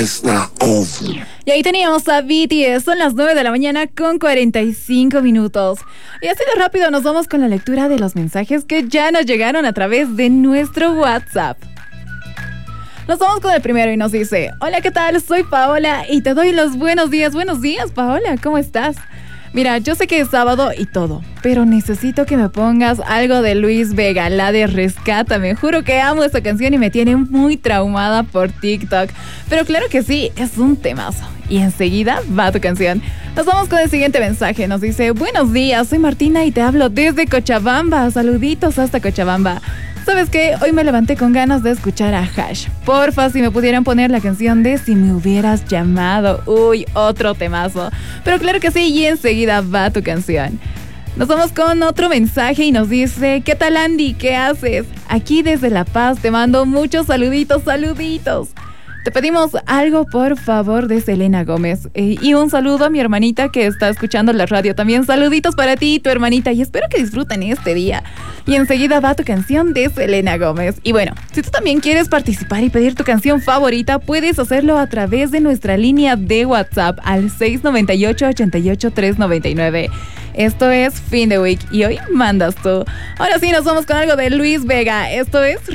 Y ahí teníamos a BTS, son las 9 de la mañana con 45 minutos. Y así de rápido nos vamos con la lectura de los mensajes que ya nos llegaron a través de nuestro WhatsApp. Nos vamos con el primero y nos dice: hola, ¿qué tal? Soy Paola y te doy los buenos días. Buenos días, Paola, ¿cómo estás? Mira, yo sé que es sábado y todo, pero necesito que me pongas algo de Luis Vega, la de Rescátame. Juro que amo esta canción y me tiene muy traumada por TikTok. Pero claro que sí, es un temazo. Y enseguida va tu canción. Nos vamos con el siguiente mensaje. Nos dice: buenos días, soy Martina y te hablo desde Cochabamba. Saluditos hasta Cochabamba. ¿Sabes qué? Hoy me levanté con ganas de escuchar a Hash. Porfa, si me pudieran poner la canción de Si me hubieras llamado. Uy, otro temazo. Pero claro que sí, y enseguida va tu canción. Nos vamos con otro mensaje y nos dice: ¿qué tal, Andy? ¿Qué haces? Aquí desde La Paz te mando muchos saluditos. Te pedimos algo, por favor, de Selena Gómez. Y un saludo a mi hermanita que está escuchando la radio también. Saluditos para ti y tu hermanita. Y espero que disfruten este día. Y enseguida va tu canción de Selena Gómez. Y bueno, si tú también quieres participar y pedir tu canción favorita, puedes hacerlo a través de nuestra línea de WhatsApp al 698-88-399. Esto es Fin de Week y hoy mandas tú. Ahora sí, nos vamos con algo de Luis Vega. Esto es